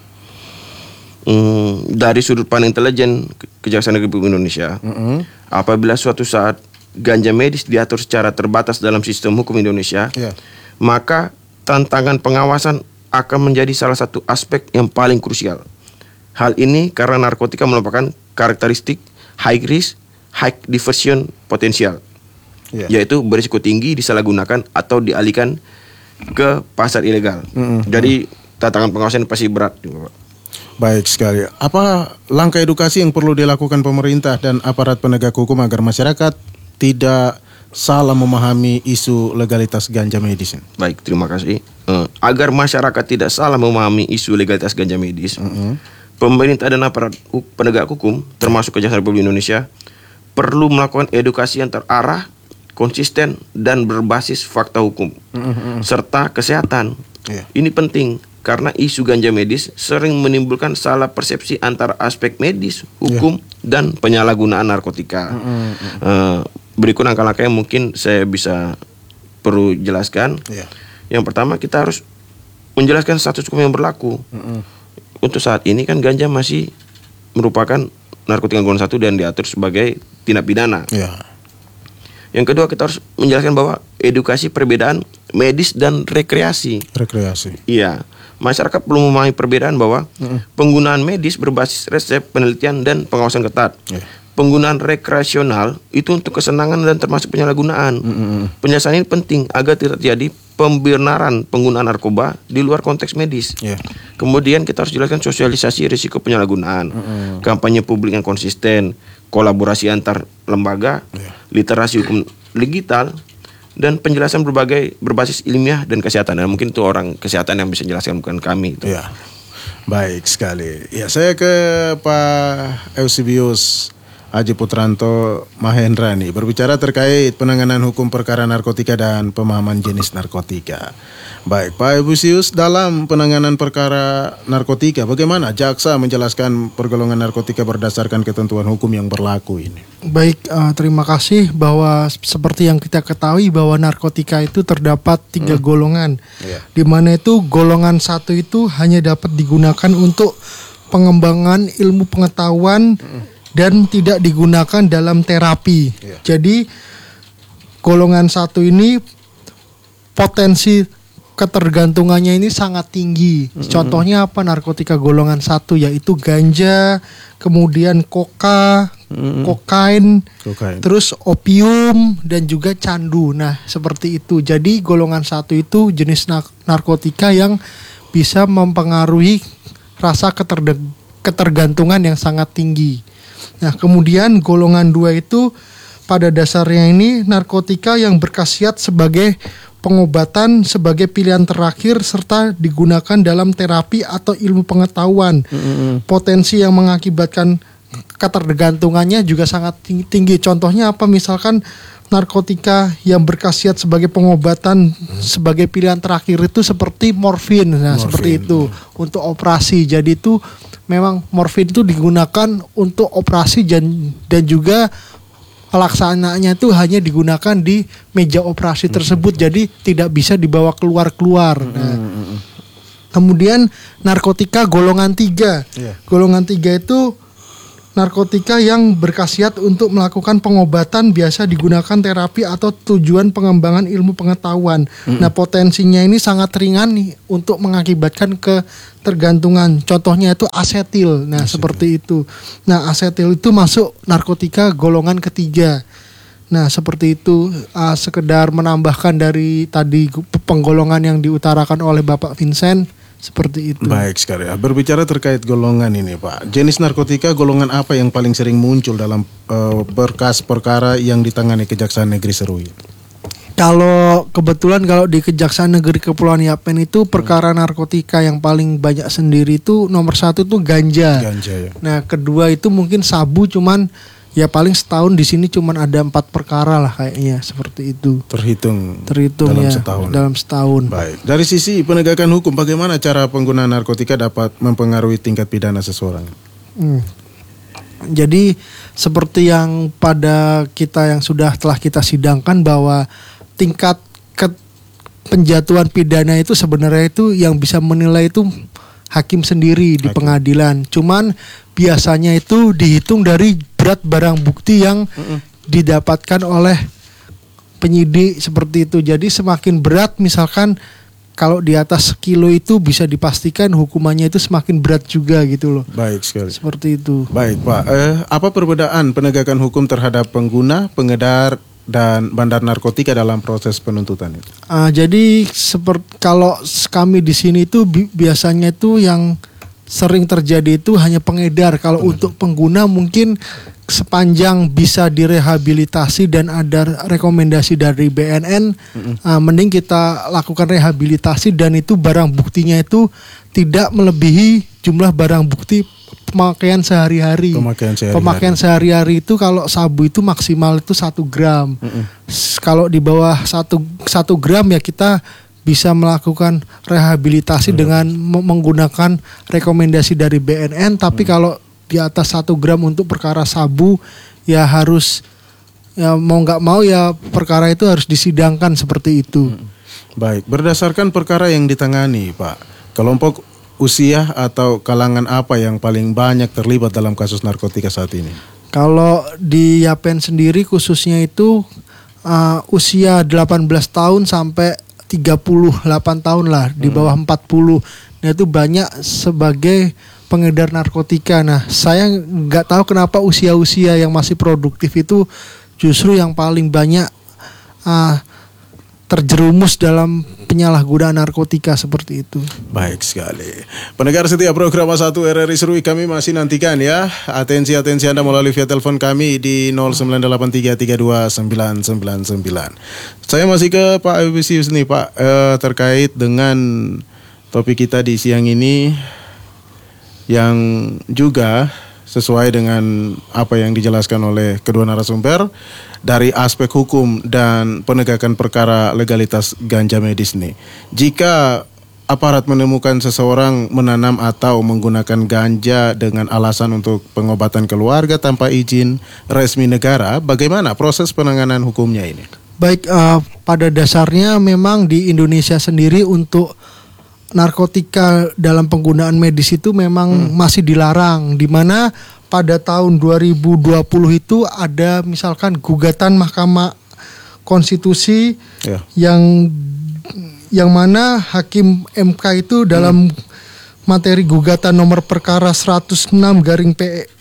Dari sudut pandang intelijen Kejaksaan Negeri Republik Indonesia, apabila suatu saat ganja medis diatur secara terbatas dalam sistem hukum Indonesia, maka tantangan pengawasan akan menjadi salah satu aspek yang paling krusial. Hal ini karena narkotika merupakan karakteristik high risk, high diversion potensial, yaitu berisiko tinggi disalahgunakan atau dialihkan ke pasar ilegal. Jadi tantangan pengawasan pasti berat juga, Pak. Baik sekali. Apa langkah edukasi yang perlu dilakukan pemerintah dan aparat penegak hukum agar masyarakat tidak salah memahami isu legalitas ganja medis? Baik, terima kasih. Agar masyarakat tidak salah memahami isu legalitas ganja medis, pemerintah dan aparat penegak hukum, termasuk Kejaksaan Republik Indonesia, perlu melakukan edukasi yang terarah, konsisten, dan berbasis fakta hukum, serta kesehatan. Ini penting, karena isu ganja medis sering menimbulkan salah persepsi antara aspek medis, hukum, dan penyalahgunaan narkotika. Berikut langkah-langkah yang mungkin saya bisa perlu jelaskan. Yang pertama, kita harus menjelaskan status hukum yang berlaku. Untuk saat ini kan ganja masih merupakan narkotika golongan 1 dan diatur sebagai tindak pidana. Yang kedua, kita harus menjelaskan bahwa edukasi perbedaan medis dan rekreasi. Iya, masyarakat perlu memahami perbedaan bahwa penggunaan medis berbasis resep, penelitian, dan pengawasan ketat. Penggunaan rekreasional itu untuk kesenangan dan termasuk penyalahgunaan. Penjelasan ini penting agar tidak terjadi pembenaran penggunaan narkoba di luar konteks medis. Kemudian kita harus jelaskan sosialisasi risiko penyalahgunaan, kampanye publik yang konsisten, kolaborasi antar lembaga, literasi hukum digital, dan penjelasan berbasis ilmiah dan kesehatan. Dan mungkin itu orang kesehatan yang bisa menjelaskan, bukan kami. Baik sekali. Ya, saya ke Pak Eusebius Aji Putranto Mahendra nih, berbicara terkait penanganan hukum perkara narkotika dan pemahaman jenis narkotika. Baik, Pak Eusebius, dalam penanganan perkara narkotika, bagaimana jaksa menjelaskan pergolongan narkotika berdasarkan ketentuan hukum yang berlaku ini? Baik, terima kasih. Bahwa seperti yang kita ketahui bahwa narkotika itu terdapat 3 golongan, di mana itu golongan 1 itu hanya dapat digunakan untuk pengembangan ilmu pengetahuan dan tidak digunakan dalam terapi. Jadi golongan 1 ini potensi ketergantungannya ini sangat tinggi. Contohnya apa? Narkotika golongan 1 yaitu ganja, kemudian kokain, terus opium, dan juga candu. Nah, seperti itu. Jadi golongan 1 itu jenis narkotika yang bisa mempengaruhi rasa ketergantungan yang sangat tinggi. Nah, kemudian golongan 2 itu pada dasarnya ini narkotika yang berkhasiat sebagai pengobatan sebagai pilihan terakhir serta digunakan dalam terapi atau ilmu pengetahuan. Potensi yang mengakibatkan ketergantungannya juga sangat tinggi. Contohnya apa? Misalkan narkotika yang berkhasiat sebagai pengobatan sebagai pilihan terakhir itu seperti morfin. Nah, seperti itu untuk operasi. Jadi itu memang morfin itu digunakan untuk operasi dan juga pelaksanaannya itu hanya digunakan di meja operasi tersebut, jadi tidak bisa dibawa keluar. Nah, kemudian narkotika golongan 3. Golongan 3 itu narkotika yang berkhasiat untuk melakukan pengobatan, biasa digunakan terapi atau tujuan pengembangan ilmu pengetahuan. Nah, potensinya ini sangat ringan nih untuk mengakibatkan ketergantungan. Contohnya itu asetil. Nah, seperti itu. Nah, asetil itu masuk narkotika golongan ketiga. Nah, seperti itu. Sekedar menambahkan dari tadi penggolongan yang diutarakan oleh Bapak Vincent. Seperti itu. Baik sekali. Berbicara terkait golongan ini, Pak. Jenis narkotika golongan apa yang paling sering muncul dalam berkas perkara yang ditangani Kejaksaan Negeri Serui? Kalau kebetulan kalau di Kejaksaan Negeri Kepulauan Yapen itu perkara narkotika yang paling banyak sendiri itu nomor 1 itu ganja. Ganja ya. Nah, kedua itu mungkin sabu, cuman ya paling setahun di sini cuman ada 4 perkara lah kayaknya, seperti itu. Terhitung dalam ya, setahun. Dalam setahun. Baik. Dari sisi penegakan hukum, bagaimana cara penggunaan narkotika dapat mempengaruhi tingkat pidana seseorang? Jadi seperti yang pada kita yang telah kita sidangkan bahwa tingkat penjatuhan pidana itu sebenarnya itu yang bisa menilai itu hakim sendiri di pengadilan. Cuman biasanya itu dihitung dari berat barang bukti yang didapatkan oleh penyidik, seperti itu. Jadi semakin berat, misalkan kalau di atas sekilo itu bisa dipastikan hukumannya itu semakin berat juga gitu loh. Baik sekali. Seperti itu. Baik, Pak. Apa perbedaan penegakan hukum terhadap pengguna, pengedar, dan bandar narkotika dalam proses penuntutan itu? Jadi kalau kami di sini itu biasanya itu yang sering terjadi itu hanya pengedar. Kalau untuk pengguna mungkin sepanjang bisa direhabilitasi dan ada rekomendasi dari BNN, mending kita lakukan rehabilitasi dan itu barang buktinya itu tidak melebihi jumlah barang bukti pemakaian sehari-hari. Pemakaian sehari-hari itu kalau sabu itu maksimal itu 1 gram. Kalau di bawah 1 gram ya kita bisa melakukan rehabilitasi dengan menggunakan rekomendasi dari BNN. Tapi kalau di atas 1 gram untuk perkara sabu ya harus, ya mau nggak mau ya perkara itu harus disidangkan seperti itu. Baik, berdasarkan perkara yang ditangani, Pak, kelompok usia atau kalangan apa yang paling banyak terlibat dalam kasus narkotika saat ini? Kalau di Yapen sendiri khususnya itu usia 18 tahun sampai 38 tahun lah, di bawah 40. Nah itu banyak sebagai pengedar narkotika. Nah saya nggak tahu kenapa usia-usia yang masih produktif itu justru yang paling banyak terjerumus dalam penyalahgunaan narkotika seperti itu. Baik sekali. Pendengar setia program 1 RRI Serui, kami masih nantikan ya atensi Anda melalui via telepon kami di 098332999. Saya masih ke Pak Eubisius nih Pak, terkait dengan topik kita di siang ini yang juga sesuai dengan apa yang dijelaskan oleh kedua narasumber dari aspek hukum dan penegakan perkara legalitas ganja medis nih. Jika aparat menemukan seseorang menanam atau menggunakan ganja dengan alasan untuk pengobatan keluarga tanpa izin resmi negara, bagaimana proses penanganan hukumnya ini? Baik, pada dasarnya memang di Indonesia sendiri untuk narkotika dalam penggunaan medis itu memang masih dilarang, di mana pada tahun 2020 itu ada misalkan gugatan Mahkamah Konstitusi yang mana Hakim MK itu dalam materi gugatan nomor perkara 106 garing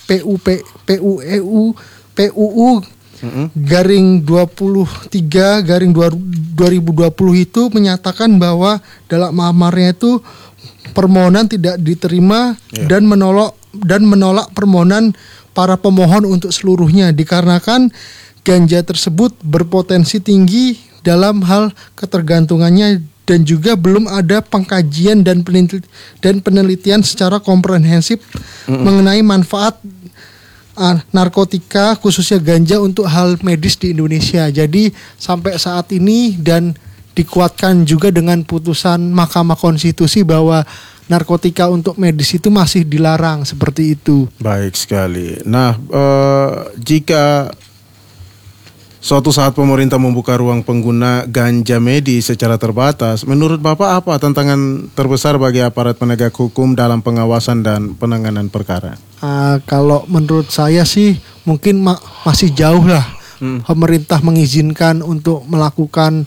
PUU garing 23 garing 2020 itu menyatakan bahwa dalam amarnya itu permohonan tidak diterima dan menolak permohonan para pemohon untuk seluruhnya, dikarenakan ganja tersebut berpotensi tinggi dalam hal ketergantungannya dan juga belum ada pengkajian dan penelitian secara komprehensif mengenai manfaat narkotika khususnya ganja untuk hal medis di Indonesia. Jadi sampai saat ini dan dikuatkan juga dengan putusan Mahkamah Konstitusi bahwa narkotika untuk medis itu masih dilarang seperti itu. Baik sekali. Nah, jika suatu saat pemerintah membuka ruang pengguna ganja medis secara terbatas, menurut Bapak apa tantangan terbesar bagi aparat penegak hukum dalam pengawasan dan penanganan perkara? Kalau menurut saya sih mungkin masih jauh lah pemerintah mengizinkan untuk melakukan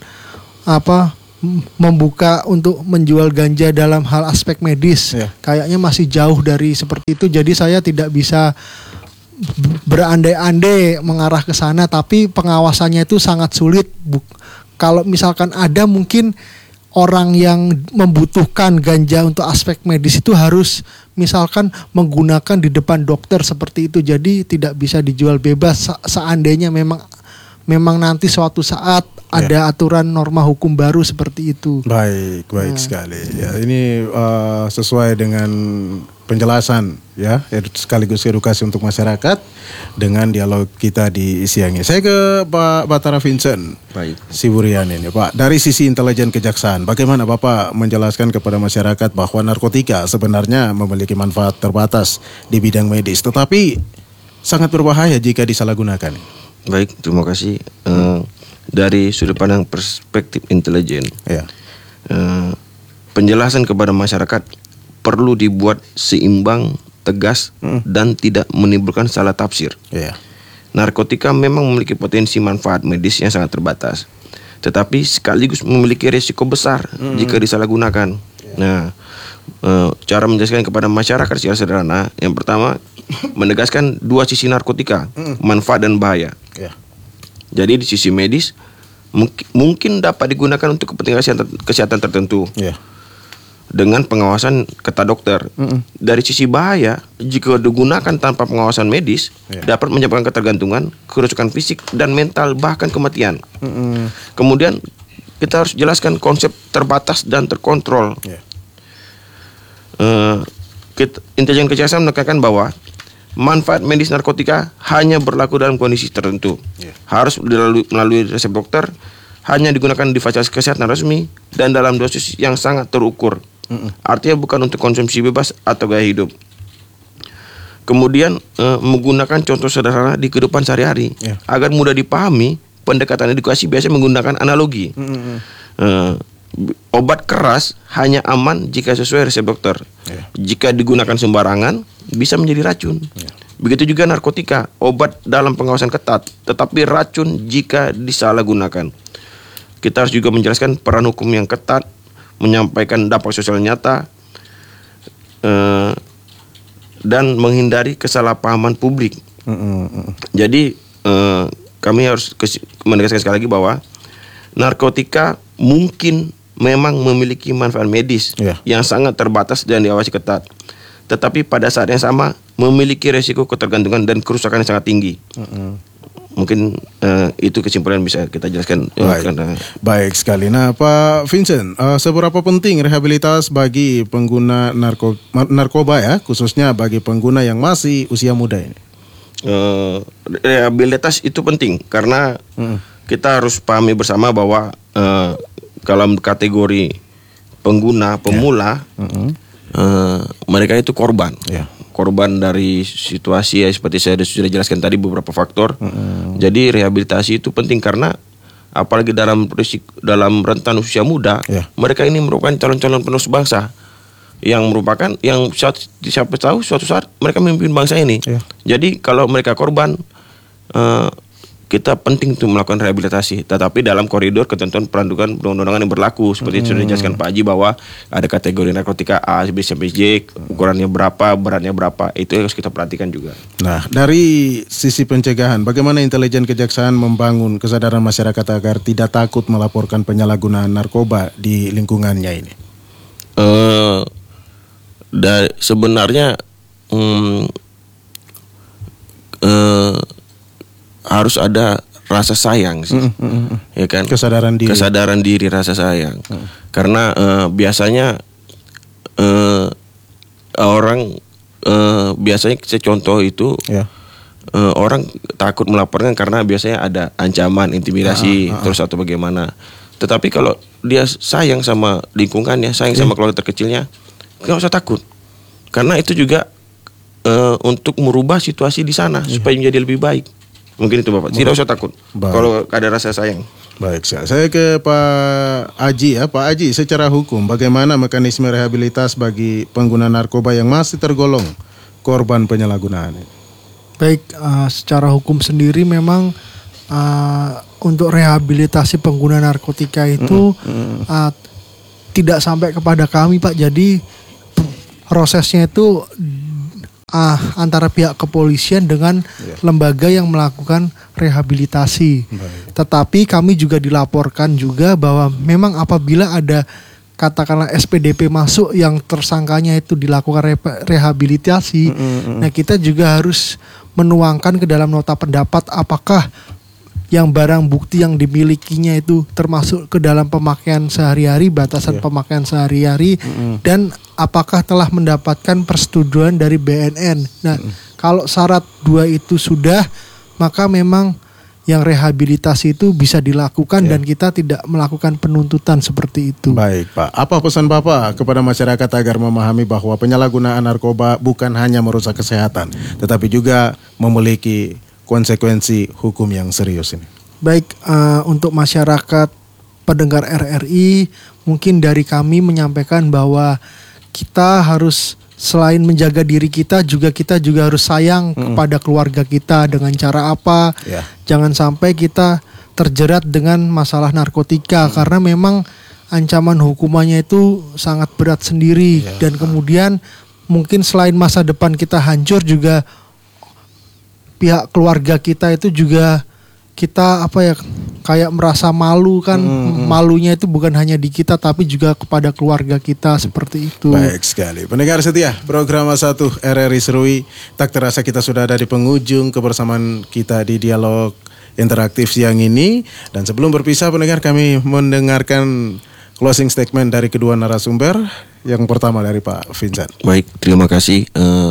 membuka untuk menjual ganja dalam hal aspek medis. Kayaknya masih jauh dari seperti itu. Jadi saya tidak bisa berandai-andai mengarah ke sana, tapi pengawasannya itu sangat sulit. Kalau misalkan ada mungkin orang yang membutuhkan ganja untuk aspek medis itu harus misalkan menggunakan di depan dokter seperti itu. Jadi tidak bisa dijual bebas seandainya memang nanti suatu saat ada aturan norma hukum baru seperti itu. Baik sekali. Ya, ini sesuai dengan penjelasan ya, sekaligus edukasi untuk masyarakat dengan dialog kita di siang ini. Saya ke Pak Batara Vincent. Baik. Siburian ini, Pak. Dari sisi intelijen kejaksaan, bagaimana Bapak menjelaskan kepada masyarakat bahwa narkotika sebenarnya memiliki manfaat terbatas di bidang medis, tetapi sangat berbahaya jika disalahgunakan? Baik, terima kasih. Dari sudut pandang perspektif intelijen, penjelasan kepada masyarakat perlu dibuat seimbang, tegas, dan tidak menimbulkan salah tafsir. Narkotika memang memiliki potensi manfaat medis yang sangat terbatas, tetapi sekaligus memiliki risiko besar jika disalahgunakan. Nah, cara menjelaskan kepada masyarakat secara sederhana, yang pertama menegaskan dua sisi narkotika, manfaat dan bahaya. Jadi di sisi medis mungkin dapat digunakan untuk kepentingan kesehatan tertentu dengan pengawasan ketat dokter. Dari sisi bahaya, jika digunakan tanpa pengawasan medis dapat menyebabkan ketergantungan, kerusakan fisik dan mental, bahkan kematian. Kemudian kita harus jelaskan konsep terbatas dan terkontrol. Intelijen kejaksaan menekankan bahwa manfaat medis narkotika hanya berlaku dalam kondisi tertentu. Harus melalui resep dokter, hanya digunakan di fasilitas kesehatan resmi dan dalam dosis yang sangat terukur. Artinya bukan untuk konsumsi bebas atau gaya hidup. Kemudian menggunakan contoh sederhana di kehidupan sehari-hari agar mudah dipahami. Pendekatan edukasi biasanya menggunakan analogi. Obat keras hanya aman jika sesuai resep dokter. Jika digunakan sembarangan bisa menjadi racun. Begitu juga narkotika, obat dalam pengawasan ketat, tetapi racun jika disalahgunakan. Kita harus juga menjelaskan peran hukum yang ketat, menyampaikan dampak sosial nyata, dan menghindari kesalahpahaman publik. Jadi kami harus menegaskan sekali lagi bahwa narkotika mungkin memang memiliki manfaat medis yang sangat terbatas dan diawasi ketat, tetapi pada saat yang sama memiliki resiko ketergantungan dan kerusakan yang sangat tinggi. Mungkin itu kesimpulan yang bisa kita jelaskan. Baik sekali. Nah, Pak Vincent, seberapa penting rehabilitas bagi pengguna narkoba ya, khususnya bagi pengguna yang masih usia muda ini? Rehabilitas itu penting karena kita harus pahami bersama bahwa kalau kategori pengguna pemula, mereka itu korban. Korban dari situasi seperti saya sudah jelaskan tadi beberapa faktor. Jadi rehabilitasi itu penting karena apalagi dalam rentan usia muda, mereka ini merupakan calon-calon penerus bangsa yang merupakan siapa tahu suatu saat mereka memimpin bangsa ini. Jadi kalau mereka korban, kita penting untuk melakukan rehabilitasi, tetapi dalam koridor ketentuan perundang-undangan yang berlaku seperti itu sudah dijelaskan Pak Haji bahwa ada kategori narkotika A, B sampai Z, ukurannya berapa, beratnya berapa, itu harus kita perhatikan juga. Nah, dari sisi pencegahan, bagaimana intelijen kejaksaan membangun kesadaran masyarakat agar tidak takut melaporkan penyalahgunaan narkoba di lingkungannya ini? Sebenarnya harus ada rasa sayang sih, ya kan? Kesadaran diri. Rasa sayang. Karena biasanya orang biasanya contoh itu orang takut melaporkan karena biasanya ada ancaman, intimidasi, terus atau bagaimana. Tetapi kalau dia sayang sama lingkungannya, sayang sama keluarga terkecilnya, nggak usah takut. Karena itu juga untuk merubah situasi di sana supaya menjadi lebih baik. Mungkin itu Bapak. Tidak usah takut kalau ada rasa sayang. Baik, saya ke Pak Aji ya. Pak Aji, secara hukum bagaimana mekanisme rehabilitas bagi pengguna narkoba yang masih tergolong korban penyalahgunaan? Baik, secara hukum sendiri memang untuk rehabilitasi pengguna narkotika itu tidak sampai kepada kami Pak. Jadi prosesnya itu antara pihak kepolisian dengan lembaga yang melakukan rehabilitasi. Tetapi kami juga dilaporkan juga bahwa memang apabila ada katakanlah SPDP masuk yang tersangkanya itu dilakukan rehabilitasi, nah kita juga harus menuangkan ke dalam nota pendapat apakah yang barang bukti yang dimilikinya itu termasuk ke dalam pemakaian sehari-hari, batasan pemakaian sehari-hari, dan apakah telah mendapatkan persetujuan dari BNN. Nah, kalau syarat 2 itu sudah, maka memang yang rehabilitasi itu bisa dilakukan dan kita tidak melakukan penuntutan seperti itu. Baik Pak, apa pesan Bapak kepada masyarakat agar memahami bahwa penyalahgunaan narkoba bukan hanya merusak kesehatan, tetapi juga memiliki konsekuensi hukum yang serius ini? Baik, untuk masyarakat pendengar RRI, mungkin dari kami menyampaikan bahwa kita harus selain menjaga diri kita juga harus sayang kepada keluarga kita. Dengan cara apa? Jangan sampai kita terjerat dengan masalah narkotika karena memang ancaman hukumannya itu sangat berat sendiri dan kemudian mungkin selain masa depan kita hancur juga pihak keluarga kita itu juga kita kayak merasa malu kan. Malunya itu bukan hanya di kita tapi juga kepada keluarga kita seperti itu. Baik sekali. Pendengar setia program A1 RRI Serui, tak terasa kita sudah ada di penghujung kebersamaan kita di dialog interaktif siang ini. Dan sebelum berpisah pendengar, kami mendengarkan closing statement dari kedua narasumber. Yang pertama dari Pak Vincent. Baik, terima kasih.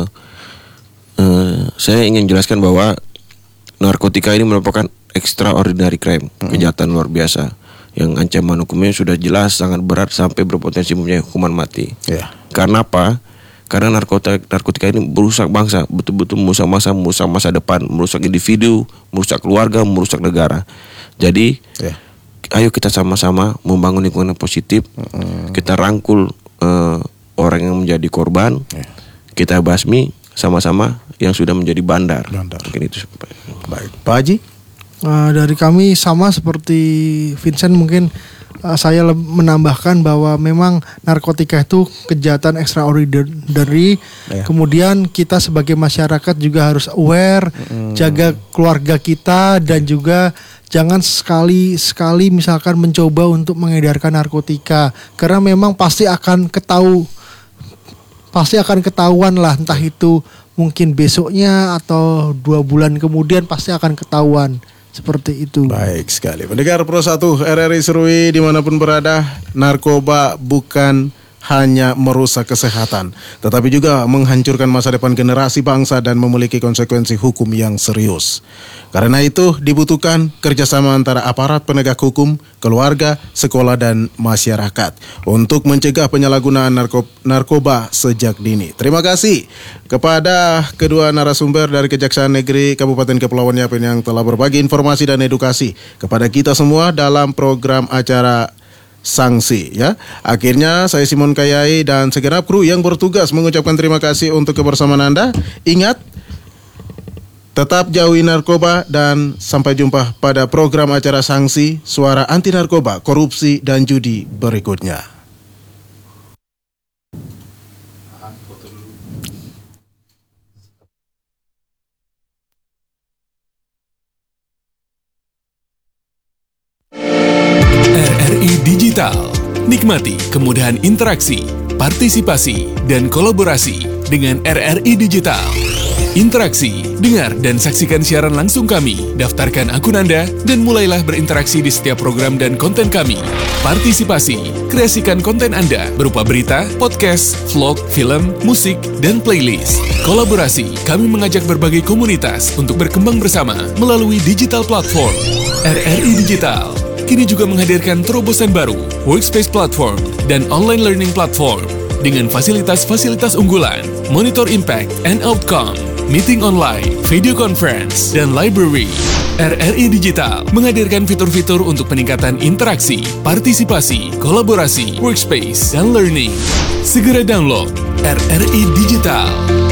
Saya ingin jelaskan bahwa narkotika ini merupakan extraordinary crime, kejahatan luar biasa yang ancaman hukumnya sudah jelas sangat berat sampai berpotensi mempunyai hukuman mati. Karena apa? Karena narkotika ini merusak bangsa, betul-betul merusak masa depan, merusak individu, merusak keluarga, merusak negara. Jadi, ayo kita sama-sama membangun lingkungan yang positif. Kita rangkul orang yang menjadi korban, kita basmi sama-sama yang sudah menjadi bandar. Mungkin itu. Baik, Pak Haji. Dari kami sama seperti Vincent, mungkin saya menambahkan bahwa memang narkotika itu kejahatan extraordinary. Kemudian kita sebagai masyarakat juga harus aware, jaga keluarga kita dan juga jangan sekali-sekali misalkan mencoba untuk mengedarkan narkotika karena memang pasti akan ketahuan lah, entah itu mungkin besoknya atau 2 bulan kemudian pasti akan ketahuan. Seperti itu. Baik sekali. Pendengar Pro 1 RRI Serui dimanapun berada, narkoba bukan hanya merusak kesehatan, tetapi juga menghancurkan masa depan generasi bangsa dan memiliki konsekuensi hukum yang serius. Karena itu dibutuhkan kerjasama antara aparat penegak hukum, keluarga, sekolah, dan masyarakat untuk mencegah penyalahgunaan narkoba sejak dini. Terima kasih kepada kedua narasumber dari Kejaksaan Negeri Kabupaten Kepulauan Yapen yang telah berbagi informasi dan edukasi kepada kita semua dalam program acara Sanksi ya. Akhirnya saya Simon Kayai dan segenap kru yang bertugas mengucapkan terima kasih untuk kebersamaan Anda. Ingat, tetap jauhi narkoba dan sampai jumpa pada program acara Sanksi, suara anti narkoba, korupsi dan judi berikutnya. Digital. Nikmati kemudahan interaksi, partisipasi, dan kolaborasi dengan RRI Digital. Interaksi, dengar dan saksikan siaran langsung kami. Daftarkan akun Anda dan mulailah berinteraksi di setiap program dan konten kami. Partisipasi, kreasikan konten Anda berupa berita, podcast, vlog, film, musik, dan playlist. Kolaborasi, kami mengajak berbagai komunitas untuk berkembang bersama melalui digital platform. RRI Digital kini juga menghadirkan terobosan baru, workspace platform, dan online learning platform dengan fasilitas-fasilitas unggulan, monitor impact and outcome, meeting online, video conference, dan library. RRI Digital menghadirkan fitur-fitur untuk peningkatan interaksi, partisipasi, kolaborasi, workspace, dan learning. Segera download RRI Digital.